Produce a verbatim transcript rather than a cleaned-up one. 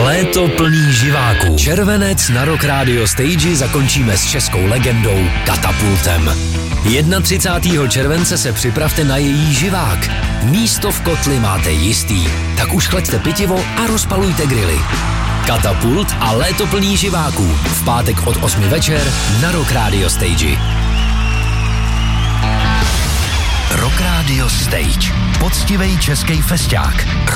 Léto plný živáků. Červenec na Rock Radio Stage zakončíme s českou legendou Katapultem. třicátého prvního července se připravte na její živák. Místo v kotli máte jistý, tak už chlaďte pitivo a rozpalujte grily. Katapult a léto plný živáků. V pátek od osmi večer na Rock Radio Stage. Rock Radio Stage. Poctivej český festiák.